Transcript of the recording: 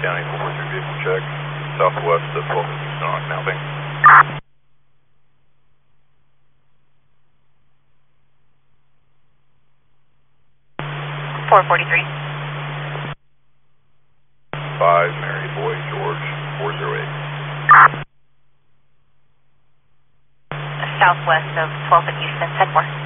County 443 vehicle check. Southwest of 12th and Houston on Napping. 443. 5 Mary Boy George 408. Southwest of 12th and Houston, 10-4.